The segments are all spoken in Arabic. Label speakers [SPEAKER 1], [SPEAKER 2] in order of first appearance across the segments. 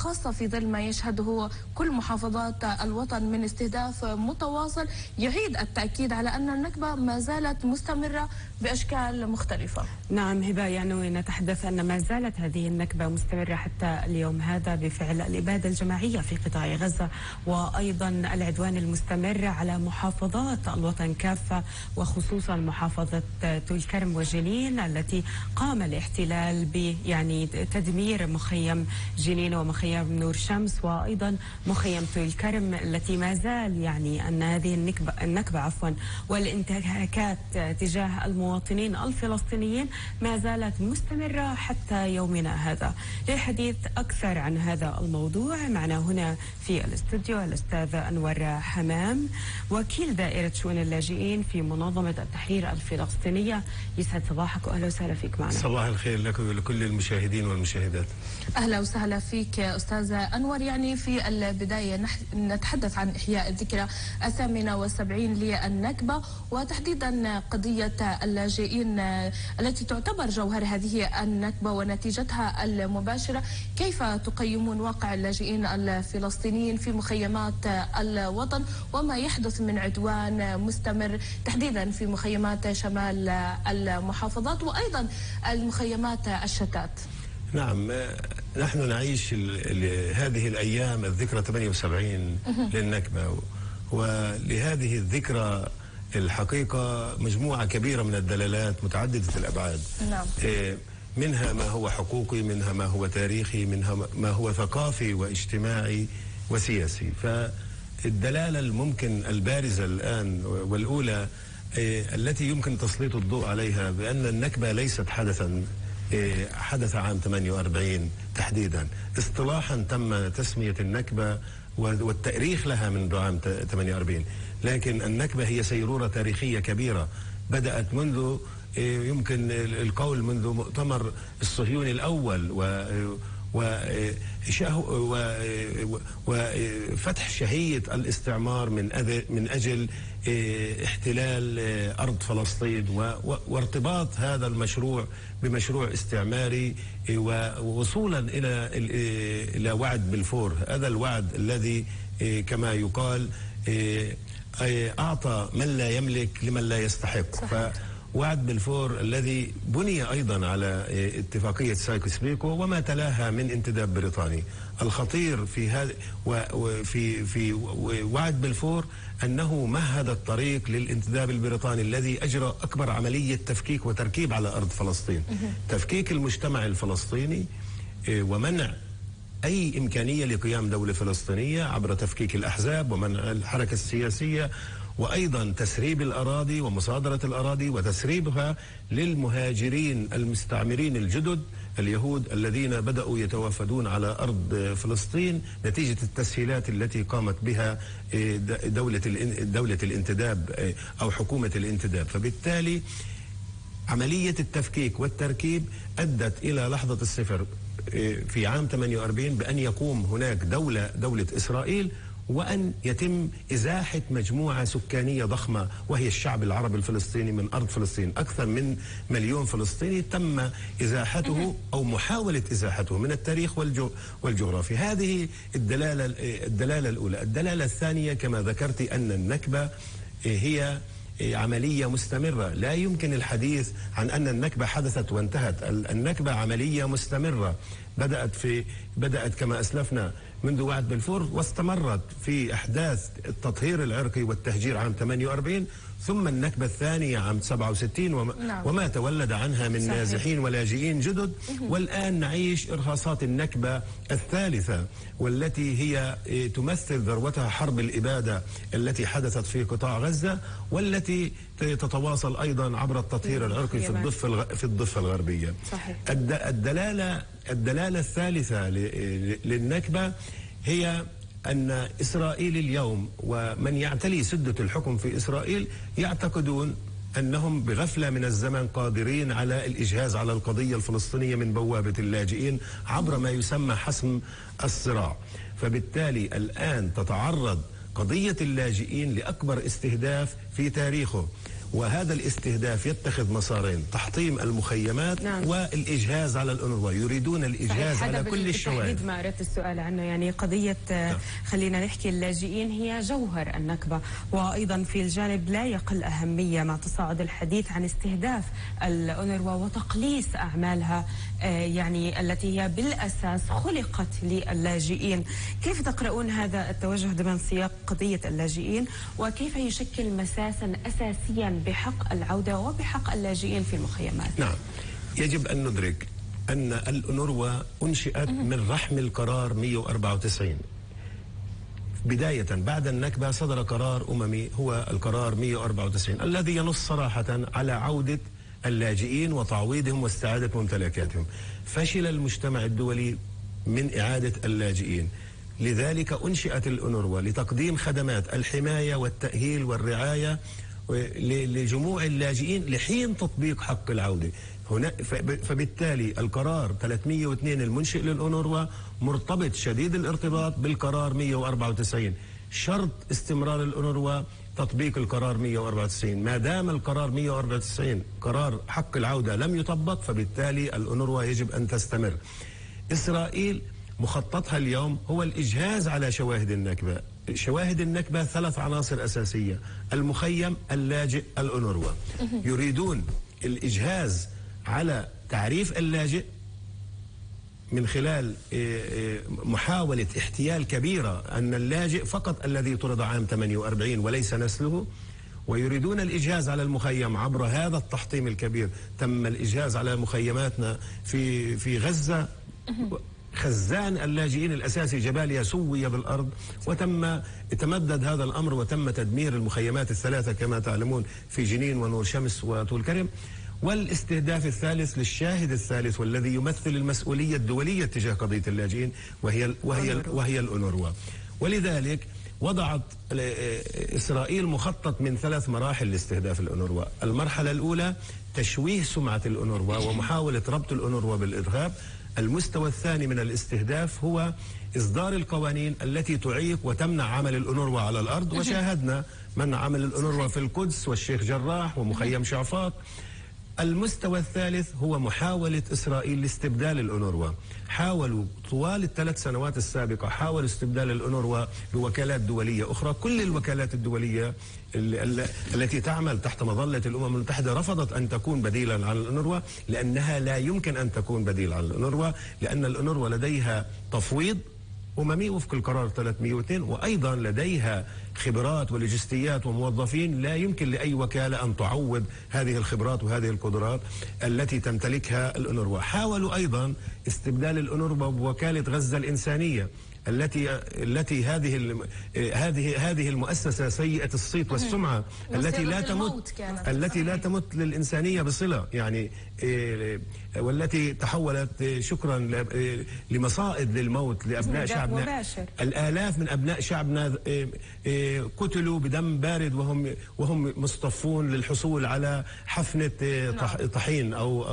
[SPEAKER 1] خاصة في ظل ما يشهده كل محافظات الوطن من استهداف متواصل، يعيد التأكيد على أن النكبة ما زالت مستمرة بأشكال مختلفة.
[SPEAKER 2] نعم هبة، يعني نتحدث أن ما زالت هذه النكبة مستمرة حتى اليوم هذا بفعل الإبادة الجماعية في قطاع غزة، وأيضا العدوان المستمر على محافظات الوطن كافة، وخصوصا محافظة طول كرم وجنين التي قام الاحتلال يعني تدمير مخيم جنين ومخيم نور شمس، وأيضا مخيم طول كرم التي ما زال يعني أن هذه النكبة والانتهاكات تجاه المواطنين الفلسطينيين ما زالت مستمرة حتى يومنا هذا. للحديث أكثر عن هذا الموضوع معنا هنا في الاستوديو الأستاذ أنور حمام، وكيل دائرة شؤون اللاجئين في منظمة التحرير الفلسطينية. يسعد صباحك وأهلا وسهلا فيك معنا.
[SPEAKER 3] صباح الخير لك ولكل المشاهدين والمشاهدات.
[SPEAKER 1] أهلا وسهلا فيك أستاذ أنور. يعني في البداية نتحدث عن إحياء الذكرى 78 للنكبة، وتحديدا قضية اللاجئين التي تعتبر جوهر هذه النكبة ونتيجتها المباشرة. كيف تقيمون واقع اللاجئين الفلسطينيين في مخيمات الوطن وما يحدث من عدوان مستمر تحديدا في مخيمات شمال المحافظات وأيضا المخيمات الشتات؟
[SPEAKER 3] نعم، نحن نعيش هذه الأيام الذكرى 78 للنكبة، ولهذه الذكرى الحقيقة مجموعة كبيرة من الدلالات متعددة الأبعاد.
[SPEAKER 1] نعم.
[SPEAKER 3] منها ما هو حقوقي، منها ما هو تاريخي، منها ما هو ثقافي واجتماعي وسياسي. فالدلالة الممكن البارزة الآن والأولى التي يمكن تسليط الضوء عليها بأن النكبة ليست حدث عام 48 تحديدا. اصطلاحا تم تسمية النكبة والتأريخ لها منذ عام 48، لكن النكبة هي سيرورة تاريخية كبيرة بدأت منذ يمكن القول منذ مؤتمر الصهيوني الأول وفتح شهية الاستعمار من أجل احتلال أرض فلسطين وارتباط هذا المشروع بمشروع استعماري ووصولا إلى وعد بلفور. هذا الوعد الذي كما يقال أعطى من لا يملك لمن لا يستحق. وعد بلفور الذي بني أيضا على اتفاقية سايكس بيكو وما تلاها من انتداب بريطاني. الخطير في هذا في وعد بلفور أنه مهد الطريق للانتداب البريطاني الذي أجرى أكبر عملية تفكيك وتركيب على أرض فلسطين، تفكيك المجتمع الفلسطيني ومنع أي إمكانية لقيام دولة فلسطينية عبر تفكيك الأحزاب ومنع الحركة السياسية، وأيضا تسريب الأراضي ومصادرة الأراضي وتسريبها للمهاجرين المستعمرين الجدد اليهود الذين بدأوا يتوافدون على أرض فلسطين نتيجة التسهيلات التي قامت بها دولة الانتداب أو حكومة الانتداب. فبالتالي عملية التفكيك والتركيب أدت إلى لحظة الصفر في عام 48 بأن يقوم هناك دولة إسرائيل وأن يتم إزاحة مجموعة سكانية ضخمة وهي الشعب العربي الفلسطيني من أرض فلسطين. أكثر من 1,000,000 فلسطيني تم إزاحته أو محاولة إزاحته من التاريخ والجغرافيا. هذه الدلالة الأولى. الدلالة الثانية كما ذكرت أن النكبة هي عملية مستمرة، لا يمكن الحديث عن أن النكبة حدثت وانتهت. النكبة عملية مستمرة بدأت كما أسلفنا منذ وعد بلفور واستمرت في أحداث التطهير العرقي والتهجير عام 48 ثم النكبة الثانية عام 67 وما تولد عنها من نازحين ولاجئين جدد. والآن نعيش إرهاصات النكبة الثالثة والتي هي تمثل ذروتها حرب الإبادة التي حدثت في قطاع غزة والتي تتواصل أيضا عبر التطهير العرقي في الضفة الغربية.
[SPEAKER 1] صحيح.
[SPEAKER 3] الدلالة الثالثة للنكبة هي أن إسرائيل اليوم ومن يعتلي سدة الحكم في إسرائيل يعتقدون أنهم بغفلة من الزمن قادرين على الإجهاز على القضية الفلسطينية من بوابة اللاجئين عبر ما يسمى حسم الصراع. فبالتالي الآن تتعرض قضية اللاجئين لأكبر استهداف في تاريخه، وهذا الاستهداف يتخذ مسارين: تحطيم المخيمات والإجهاز على الأونروا. يريدون الإجهاز على كل الشواهد.
[SPEAKER 2] ما أردت السؤال عنه، يعني قضية خلينا نحكي اللاجئين هي جوهر النكبة، وأيضا في الجانب لا يقل أهمية مع تصاعد الحديث عن استهداف الأونروا وتقليص أعمالها يعني التي هي بالأساس خلقت للاجئين. كيف تقرؤون هذا التوجه ضمن سياق قضية اللاجئين، وكيف يشكل مساسا أساسيا بحق العودة وبحق اللاجئين في المخيمات؟
[SPEAKER 3] نعم، يجب أن ندرك أن الأونروا أنشئت من رحم القرار 194. بداية بعد النكبة صدر قرار أممي هو القرار 194 الذي ينص صراحة على عودة اللاجئين وتعويضهم واستعادة ممتلكاتهم. فشل المجتمع الدولي من إعادة اللاجئين، لذلك أنشئت الأونروا لتقديم خدمات الحماية والتأهيل والرعاية لجموع اللاجئين لحين تطبيق حق العودة. هنا فبالتالي القرار 302 المنشئ للأونروا مرتبط شديد الارتباط بالقرار 194. شرط استمرار الأونروا تطبيق القرار 194. ما دام القرار 194 قرار حق العودة لم يطبق، فبالتالي الأونروا يجب أن تستمر. إسرائيل مخططها اليوم هو الإجهاز على شواهد النكبة. شواهد النكبة 3 عناصر أساسية: المخيم، اللاجئ، الأونروا. يريدون الإجهاز على تعريف اللاجئ من خلال محاولة احتيال كبيرة أن اللاجئ فقط الذي طرد عام 48 وليس نسله، ويريدون الإجهاز على المخيم عبر هذا التحطيم الكبير. تم الإجهاز على مخيماتنا في غزة، خزان اللاجئين الأساسي جباليا سوي بالأرض، تمدد هذا الأمر وتم تدمير المخيمات الثلاثة كما تعلمون في جنين ونور شمس وطول كرم. والاستهداف الثالث للشاهد الثالث والذي يمثل المسؤولية الدولية تجاه قضية اللاجئين وهي الأونروا. ولذلك وضعت إسرائيل مخطط من 3 مراحل لاستهداف الأونروا. المرحلة الأولى تشويه سمعة الأونروا ومحاولة ربط الأونروا بالإرهاب. المستوى الثاني من الاستهداف هو إصدار القوانين التي تعيق وتمنع عمل الأونروا على الأرض، وشاهدنا منع عمل الأونروا في القدس والشيخ جراح ومخيم شعفاط. المستوى الثالث هو محاولة إسرائيل لاستبدال الأونروا. حاولوا طوال ال3 سنوات السابقة حاولوا استبدال الأونروا بوكالات دولية أخرى. كل الوكالات الدولية التي تعمل تحت مظلة الأمم المتحدة رفضت أن تكون بديلا عن الأونروا، لأنها لا يمكن أن تكون بديل عن الأونروا، لأن الأونروا لديها تفويض أممي وفق القرار 302، وأيضا لديها خبرات ولوجستيات وموظفين لا يمكن لأي وكالة أن تعوض هذه الخبرات وهذه القدرات التي تمتلكها الأونروا. حاولوا أيضا استبدال الأونروا بوكالة غزة الإنسانية التي هذه المؤسسة سيئة الصيت والسمعة التي لا تمت للإنسانية بصلة، يعني والتي تحولت شكرا لمصائد للموت لأبناء شعبنا. الآلاف من أبناء شعبنا قتلوا بدم بارد وهم مصطفون للحصول على حفنة طحين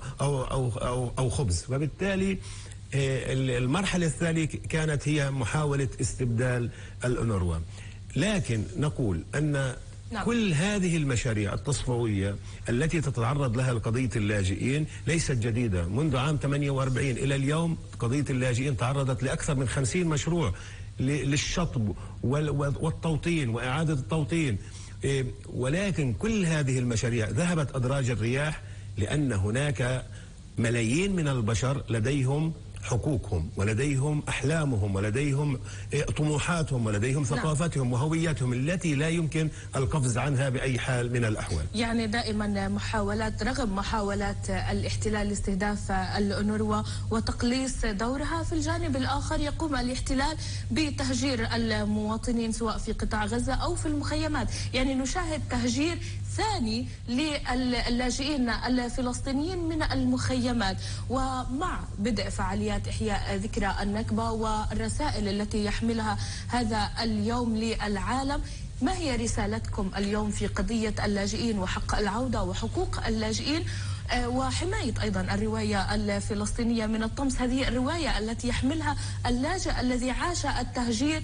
[SPEAKER 3] أو خبز. وبالتالي المرحلة الثانية كانت هي محاولة استبدال الأونروا. لكن نقول أن كل هذه المشاريع التصفوية التي تتعرض لها قضية اللاجئين ليست جديدة. منذ عام 48 إلى اليوم قضية اللاجئين تعرضت لأكثر من 50 مشروع للشطب والتوطين وإعادة التوطين، ولكن كل هذه المشاريع ذهبت أدراج الرياح، لأن هناك ملايين من البشر لديهم حقوقهم ولديهم أحلامهم ولديهم طموحاتهم ولديهم ثقافتهم وهوياتهم التي لا يمكن القفز عنها بأي حال من الأحوال.
[SPEAKER 1] يعني دائما رغم محاولات الاحتلال لاستهداف الأونروا وتقليص دورها، في الجانب الآخر يقوم الاحتلال بتهجير المواطنين سواء في قطاع غزة أو في المخيمات. يعني نشاهد تهجير ثاني للاجئين الفلسطينيين من المخيمات. ومع بدء فعاليات إحياء ذكرى النكبة والرسائل التي يحملها هذا اليوم للعالم، ما هي رسالتكم اليوم في قضية اللاجئين وحق العودة وحقوق اللاجئين وحماية أيضا الرواية الفلسطينية من الطمس، هذه الرواية التي يحملها اللاجئ الذي عاش التهجير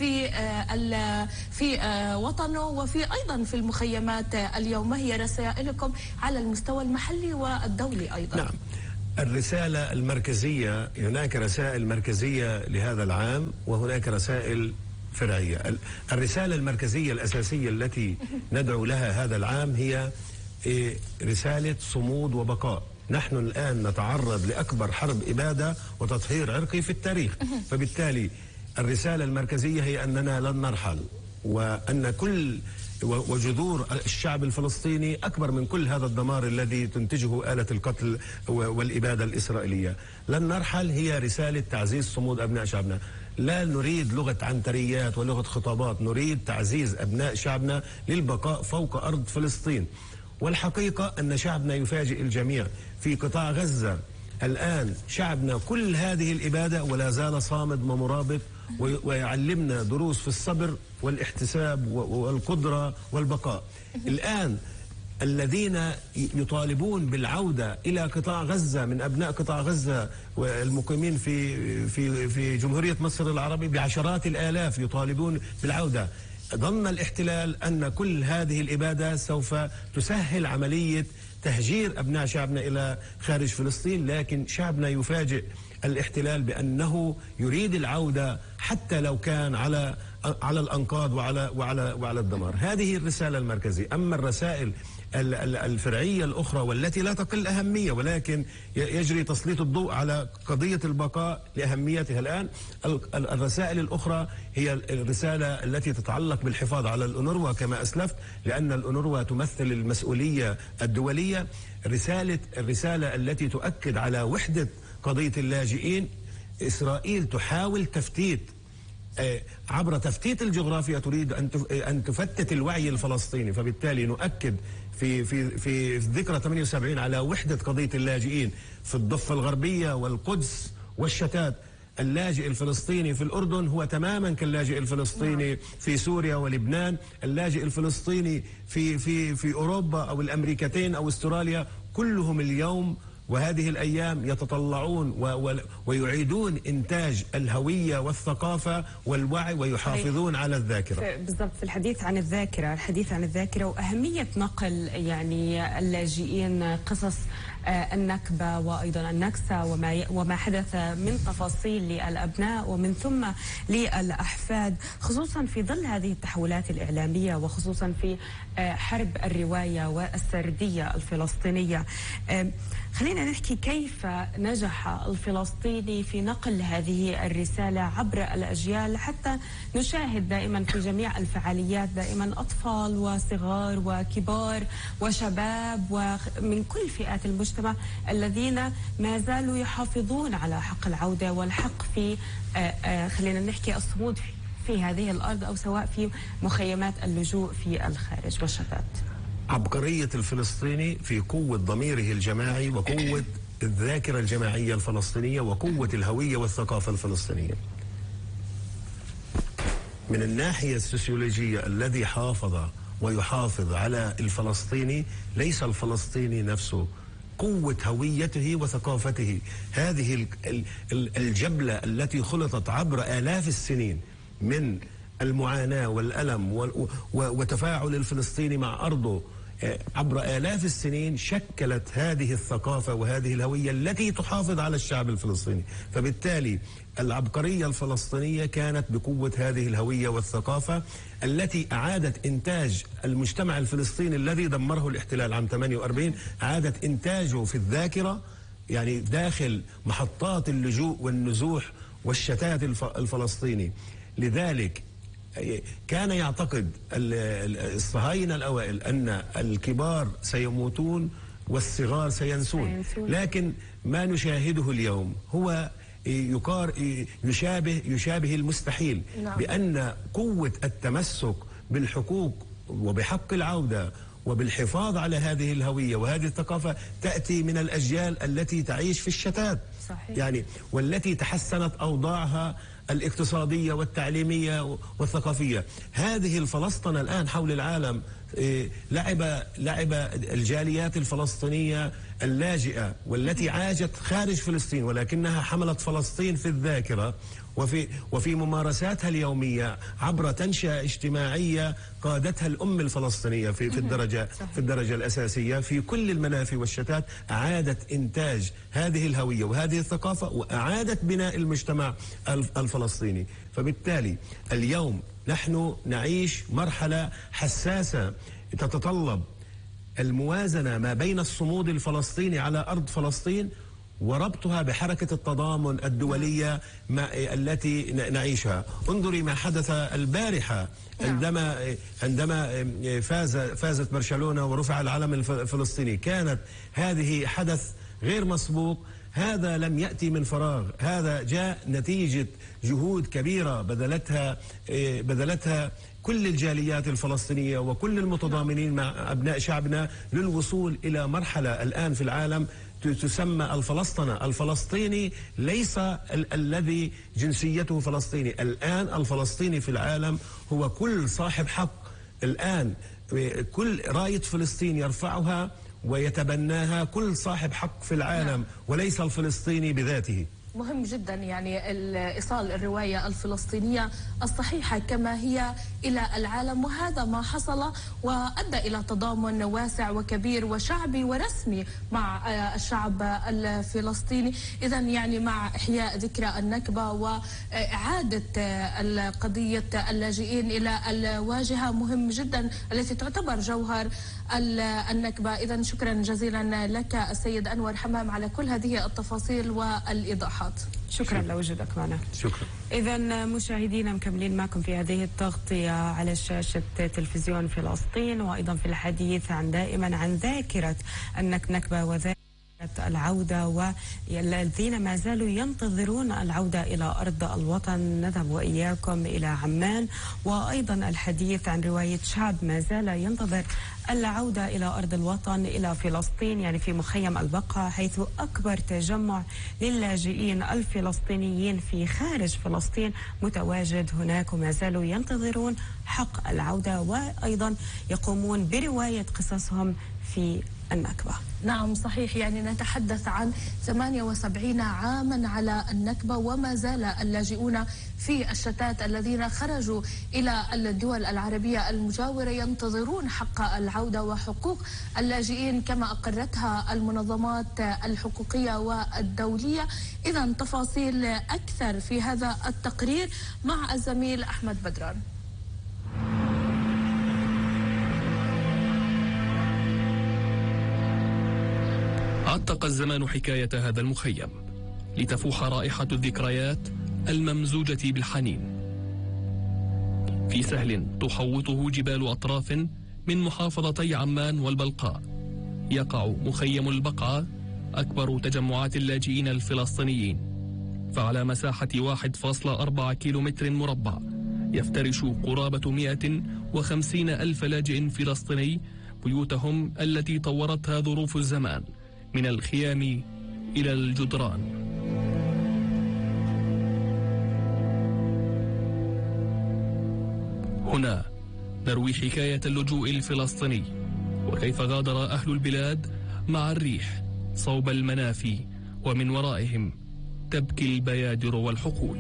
[SPEAKER 1] في وطنه وفي أيضا في المخيمات اليوم. ما هي رسائلكم على المستوى المحلي والدولي أيضا؟
[SPEAKER 3] نعم، الرسالة المركزية، هناك رسائل مركزية لهذا العام وهناك رسائل فرعية. الرسالة المركزية الأساسية التي ندعو لها هذا العام هي رسالة صمود وبقاء. نحن الآن نتعرض لأكبر حرب إبادة وتطهير عرقي في التاريخ، فبالتالي الرسالة المركزية هي أننا لن نرحل، وأن كل وجذور الشعب الفلسطيني أكبر من كل هذا الدمار الذي تنتجه آلة القتل والإبادة الإسرائيلية. لن نرحل هي رسالة تعزيز صمود أبناء شعبنا. لا نريد لغة عنتريات ولغة خطابات، نريد تعزيز أبناء شعبنا للبقاء فوق أرض فلسطين. والحقيقة أن شعبنا يفاجئ الجميع في قطاع غزة. الآن شعبنا كل هذه الإبادة ولا زال صامد ومرابط، ويعلمنا دروس في الصبر والاحتساب والقدرة والبقاء. الآن الذين يطالبون بالعودة إلى قطاع غزة من أبناء قطاع غزة والمقيمين في جمهورية مصر العربية بعشرات الآلاف يطالبون بالعودة. ظن الاحتلال أن كل هذه الإبادة سوف تسهل عملية تهجير أبناء شعبنا إلى خارج فلسطين، لكن شعبنا يفاجئ الاحتلال بأنه يريد العودة حتى لو كان على الأنقاض وعلى الدمار. هذه الرسالة المركزية. أما الرسائل الفرعية الأخرى والتي لا تقل أهمية ولكن يجري تسليط الضوء على قضية البقاء لأهميتها الآن، الرسائل الأخرى هي الرسالة التي تتعلق بالحفاظ على الأونروا كما أسلفت، لأن الأونروا تمثل المسؤولية الدولية. الرسالة التي تؤكد على وحدة قضية اللاجئين. إسرائيل تحاول تفتيت عبر تفتيت الجغرافيا، تريد أن تفتت الوعي الفلسطيني، فبالتالي نؤكد في ذكرى 78 على وحدة قضية اللاجئين في الضفة الغربية والقدس والشتات. اللاجئ الفلسطيني في الأردن هو تماما كاللاجئ الفلسطيني في سوريا ولبنان. اللاجئ الفلسطيني في أوروبا أو الأمريكتين أو استراليا كلهم اليوم وهذه الأيام يتطلعون ويعيدون إنتاج الهوية والثقافة والوعي ويحافظون على الذاكرة.
[SPEAKER 2] بالضبط، في الحديث عن الذاكرة وأهمية نقل يعني اللاجئين قصص النكبة وأيضا النكسة وما حدث من تفاصيل للأبناء ومن ثم للأحفاد، خصوصا في ظل هذه التحولات الإعلامية وخصوصا في حرب الرواية والسردية الفلسطينية. خلينا نحكي كيف نجح الفلسطيني في نقل هذه الرسالة عبر الأجيال، حتى نشاهد دائما في جميع الفعاليات دائما أطفال وصغار وكبار وشباب ومن كل فئات المجتمع الذين ما زالوا يحافظون على حق العودة والحق في خلينا نحكي الصمود في هذه الأرض أو سواء في مخيمات اللجوء في الخارج والشتات.
[SPEAKER 3] عبقرية الفلسطيني في قوة ضميره الجماعي وقوة الذاكرة الجماعية الفلسطينية وقوة الهوية والثقافة الفلسطينية. من الناحية السوسيولوجية الذي حافظ ويحافظ على الفلسطيني ليس الفلسطيني نفسه، قوة هويته وثقافته. هذه الجبلة التي خلطت عبر آلاف السنين من المعاناة والألم وتفاعل الفلسطيني مع أرضه عبر آلاف السنين شكلت هذه الثقافة وهذه الهوية التي تحافظ على الشعب الفلسطيني. فبالتالي العبقرية الفلسطينية كانت بقوة هذه الهوية والثقافة التي أعادت إنتاج المجتمع الفلسطيني الذي دمره الاحتلال عام 48، أعادت إنتاجه في الذاكرة، يعني داخل محطات اللجوء والنزوح والشتات الفلسطيني. لذلك كان يعتقد الصهاينة الأوائل أن الكبار سيموتون والصغار سينسون، لكن ما نشاهده اليوم هو يشابه المستحيل. نعم. بأن قوة التمسك بالحقوق وبحق العودة وبالحفاظ على هذه الهوية وهذه الثقافة تأتي من الأجيال التي تعيش في الشتات. صحيح. يعني والتي تحسنت أوضاعها الاقتصادية والتعليمية والثقافية. هذه الفلسطنة الآن حول العالم لعب الجاليات الفلسطينية اللاجئة والتي عاشت خارج فلسطين، ولكنها حملت فلسطين في الذاكرة وفي ممارساتها اليومية عبر تنشئة اجتماعية قادتها الأم الفلسطينية في الدرجة الأساسية في كل المنافي والشتات. أعادت إنتاج هذه الهوية وهذه الثقافة، وأعادت بناء المجتمع الفلسطيني. فبالتالي اليوم نحن نعيش مرحلة حساسة تتطلب الموازنة ما بين الصمود الفلسطيني على أرض فلسطين وربطها بحركة التضامن الدولية التي نعيشها. انظري ما حدث البارحة عندما فازت برشلونة ورفع العلم الفلسطيني. كانت هذه حدث غير مسبوق، هذا لم يأتي من فراغ، هذا جاء نتيجة جهود كبيرة بذلتها كل الجاليات الفلسطينية وكل المتضامنين مع أبناء شعبنا للوصول إلى مرحلة الآن في العالم تسمى الفلسطنة. الفلسطيني ليس الذي جنسيته فلسطيني، الآن الفلسطيني في العالم هو كل صاحب حق. الآن كل راية فلسطين يرفعها ويتبناها كل صاحب حق في العالم وليس الفلسطيني بذاته.
[SPEAKER 1] مهم جدا يعني إيصال الرواية الفلسطينية الصحيحة كما هي إلى العالم، وهذا ما حصل وأدى إلى تضامن واسع وكبير وشعبي ورسمي مع الشعب الفلسطيني. إذا يعني مع إحياء ذكرى النكبة وإعادة القضية اللاجئين إلى الواجهة مهم جدا التي تعتبر جوهر النكبة. إذا شكرا جزيلا لك السيد أنور حمام على كل هذه التفاصيل والإيضاحات.
[SPEAKER 2] شكرا لوجودك معنا.
[SPEAKER 3] شكرا.
[SPEAKER 2] إذا مشاهدينا مكملين معكم في هذه التغطية على شاشة تلفزيون فلسطين، وأيضا في الحديث دائما عن ذاكرة النكبة وذاكرة العودة والذين ما زالوا ينتظرون العودة إلى أرض الوطن. نذهب وإياكم إلى عمان، وأيضا الحديث عن رواية شعب ما زال ينتظر العودة إلى أرض الوطن إلى فلسطين، يعني في مخيم البقعة، حيث أكبر تجمع للاجئين الفلسطينيين في خارج فلسطين متواجد هناك، وما زالوا ينتظرون حق العودة وأيضا يقومون برواية قصصهم في النكبة.
[SPEAKER 1] نعم صحيح، يعني نتحدث عن 78 عاما على النكبة، وما زال اللاجئون في الشتات الذين خرجوا إلى الدول العربية المجاورة ينتظرون حق العودة وحقوق اللاجئين كما أقرتها المنظمات الحقوقية والدولية. إذا تفاصيل أكثر في هذا التقرير مع الزميل أحمد بدران.
[SPEAKER 4] عتق الزمان حكاية هذا المخيم لتفوح رائحة الذكريات الممزوجة بالحنين. في سهل تحوطه جبال أطراف من محافظتي عمان والبلقاء يقع مخيم البقعة، أكبر تجمعات اللاجئين الفلسطينيين، فعلى مساحة 1.4 كيلومتر مربع يفترش قرابة 150 ألف لاجئ فلسطيني بيوتهم التي طورتها ظروف الزمان من الخيام إلى الجدران. هنا نروي حكاية اللجوء الفلسطيني وكيف غادر أهل البلاد مع الريح صوب المنافي، ومن ورائهم تبكي البيادر والحقول.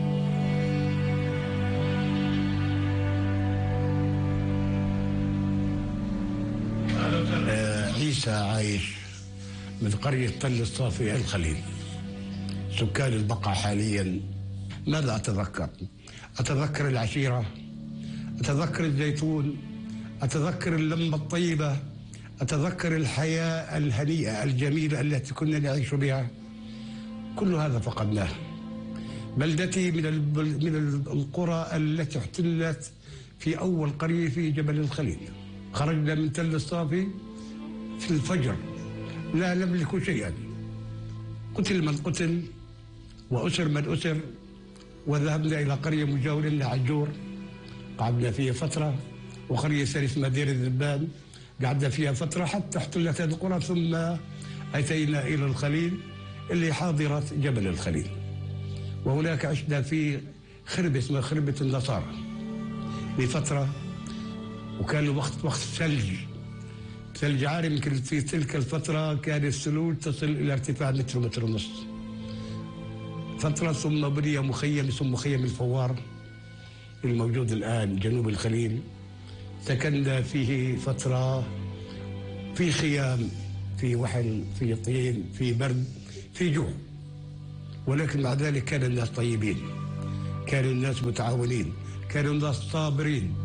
[SPEAKER 5] عيسى عايش من قرية تل الصافي الخليل، سكان البقعة حاليا. ماذا أتذكر؟ أتذكر العشيرة، أتذكر الزيتون، أتذكر اللمة الطيبة، أتذكر الحياة الهنيئة الجميلة التي كنا نعيش بها. كل هذا فقدناه. بلدتي من القرى التي احتلت في أول قرية في جبل الخليل. خرجنا من تل الصافي في الفجر لا نملك شيئا. قتل من قتل وأسر من أسر، وذهبنا إلى قرية مجاورة لها عجور قعدنا فيها فترة، وقرية اسمها دير الذبان قعدنا فيها فترة حتى احتلت هذه القرى، ثم أتينا إلى الخليل اللي حاضرة جبل الخليل. وهناك عشنا في خربة اسمها خربة النصارى لفترة، وكان وقت ثلج عارم. يمكن في تلك الفترة كان الثلوج تصل إلى ارتفاع متر ومتر ونص فترة. ثم بني مخيم اسمه مخيم الفوار الموجود الآن جنوب الخليل. سكننا فيه فترة في خيام، في وحل، في طين، في برد، في جوع، ولكن مع ذلك كان الناس طيبين، كانوا الناس متعاونين، كانوا الناس صابرين.